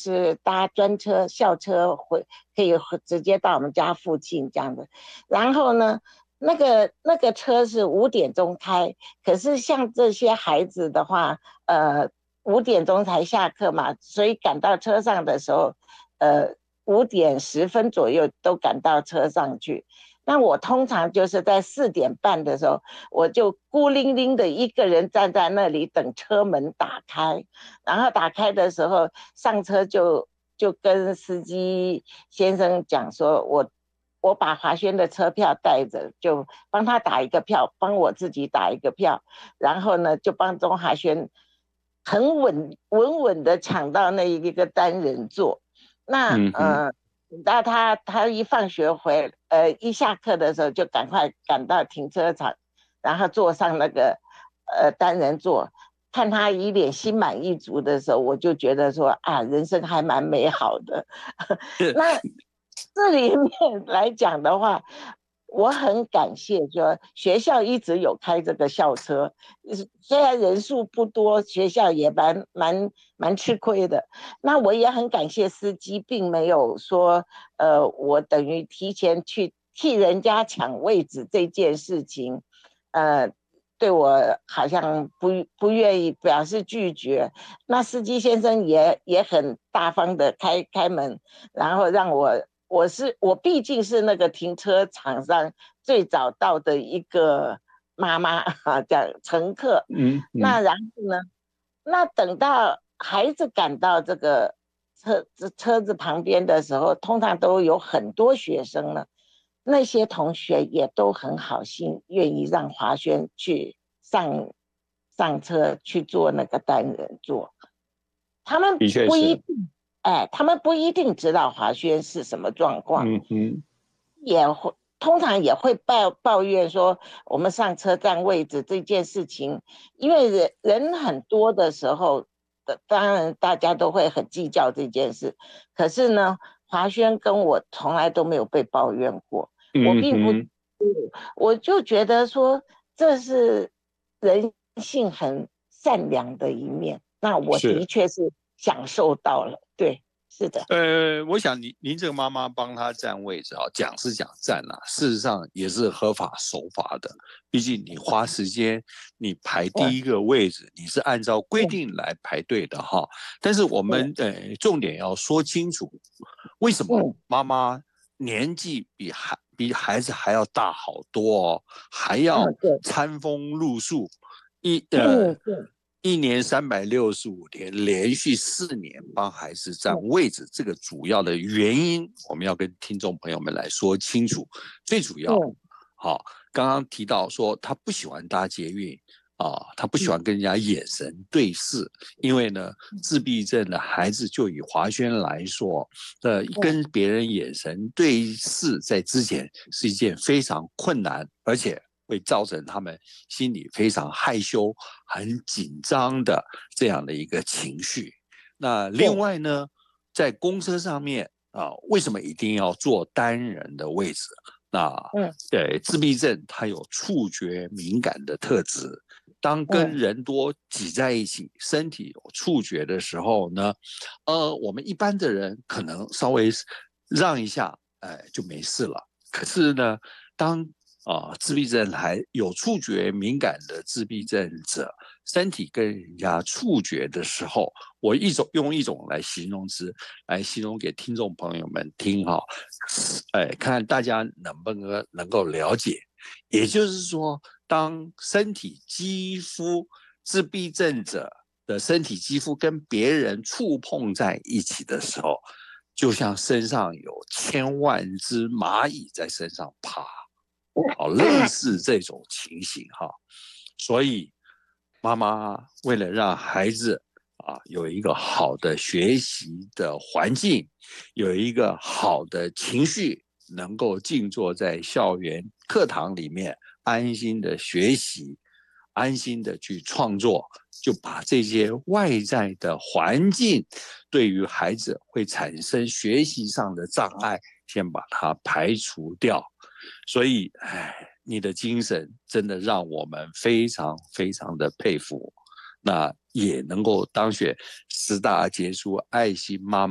是搭专车、校车可以直接到我们家附近这样的。然后呢，那个车是5点钟开，可是像这些孩子的话，5点钟才下课嘛，所以赶到车上的时候，5点10分左右都赶到车上去。那我通常就是在4点半的时候，我就孤零零的一个人站在那里等车门打开，然后打开的时候上车就跟司机先生讲说，我把华轩的车票带着，就帮他打一个票，帮我自己打一个票，然后呢就帮钟华轩很稳的抢到那一个单人座。那那他一放学一下课的时候就赶快赶到停车场，然后坐上那个单人座，看他一脸心满意足的时候，我就觉得说啊，人生还蛮美好的。那这里面来讲的话，我很感谢，说学校一直有开这个校车，虽然人数不多，学校也蛮吃亏的。那我也很感谢司机，并没有说，我等于提前去替人家抢位置这件事情，对我好像不愿意表示拒绝。那司机先生也很大方的开门，然后让我毕竟是那个停车场上最早到的一个妈妈啊，叫乘客。那然后呢，那等到孩子赶到这个车子旁边的时候，通常都有很多学生了。那些同学也都很好心，愿意让华轩去上车去坐那个单人座。他们的确是， 不一定，他们不一定知道华轩是什么状况，通常也会抱怨说，我们上车占位置这件事情，因为人很多的时候，当然大家都会很计较这件事。可是呢，华轩跟我从来都没有被抱怨过，我并不，我就觉得说这是人性很善良的一面，那我的是。 确是享受到了，对，是的。 我想您这个妈妈帮他占位置啊，讲是讲占啊，事实上也是合法守法的。毕竟你花时间，你排第一个位置，你是按照规定来排队的哈。但是我们重点要说清楚，为什么妈妈年纪比孩子还要大好多哦，还要餐风露宿，一年365天，连续4年帮孩子占位置，这个主要的原因，我们要跟听众朋友们来说清楚。最主要，好，刚刚提到说他不喜欢搭捷运啊，他不喜欢跟人家眼神对视，因为呢，自闭症的孩子就以华轩来说，跟别人眼神对视在之前是一件非常困难，而且会造成他们心里非常害羞、很紧张的这样的一个情绪。那另外呢，在公车上面啊，为什么一定要坐单人的位置？那对自闭症，它有触觉敏感的特质。当跟人多挤在一起，身体有触觉的时候呢，我们一般的人可能稍微让一下，就没事了。可是呢，当自闭症还有触觉敏感的自闭症者，身体跟人家触觉的时候，我用一种来形容词来形容给听众朋友们听哈，看大家能够了解。也就是说，当身体肌肤自闭症者的身体肌肤跟别人触碰在一起的时候，就像身上有千万只蚂蚁在身上爬。类似这种情形哈，所以妈妈为了让孩子有一个好的学习的环境，有一个好的情绪，能够静坐在校园课堂里面，安心的学习，安心的去创作，就把这些外在的环境对于孩子会产生学习上的障碍，先把它排除掉。所以，你的精神真的让我们非常非常的佩服。那也能够当选10大杰出爱心妈妈。